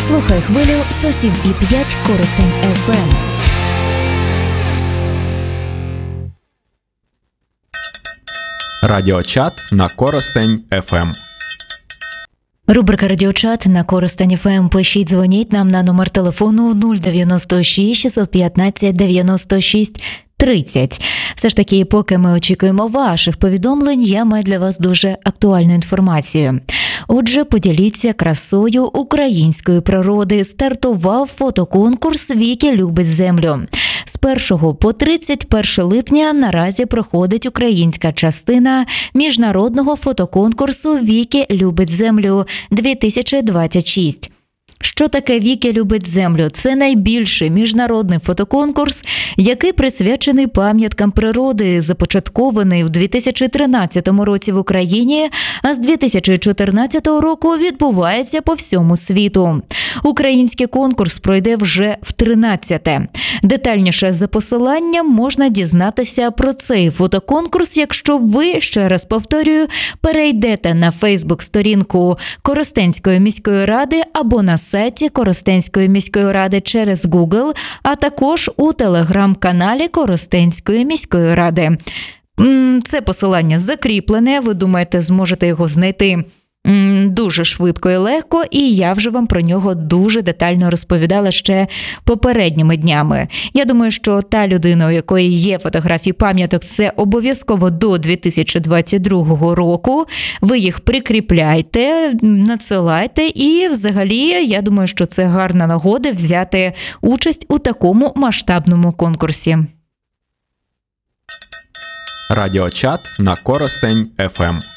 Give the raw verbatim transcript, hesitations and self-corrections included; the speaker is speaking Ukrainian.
Слухай хвилю сто сім і п'ять Коростень еф ем. Радіочат на Коростень еф ем. Рубрика «Радіочат» на Коростень еф ем. Пишіть, дзвоніть нам на номер телефону нуль дев'яносто шість шістсот п'ятнадцять дев'яносто шість тридцять. Все ж таки, поки ми очікуємо ваших повідомлень, я маю для вас дуже актуальну інформацію. Отже, поділіться красою української природи. Стартував фотоконкурс «Віки любить землю». З першого по тридцять перше липня наразі проходить українська частина міжнародного фотоконкурсу «Віки любить землю дві тисячі двадцять шість». Що таке «Віки любить землю»? Це найбільший міжнародний фотоконкурс, який присвячений пам'яткам природи, започаткований у дві тисячі тринадцятому році в Україні, а з дві тисячі чотирнадцятого року відбувається по всьому світу. Український конкурс пройде вже в тринадцяте. Детальніше за посиланням можна дізнатися про цей фотоконкурс, якщо ви, ще раз повторюю, перейдете на фейсбук-сторінку Коростенської міської ради або на сайті Коростенської міської ради через Google, а також у телеграм-каналі Коростенської міської ради. Це посилання закріплене, ви думаєте, зможете його знайти дуже швидко і легко, і я вже вам про нього дуже детально розповідала ще попередніми днями. Я думаю, що та людина, у якої є фотографії пам'яток, це обов'язково до дві тисячі двадцять другого року. Ви їх прикріпляйте, надсилайте, і взагалі, я думаю, що це гарна нагода взяти участь у такому масштабному конкурсі. Радіочат на Коростень еф ем.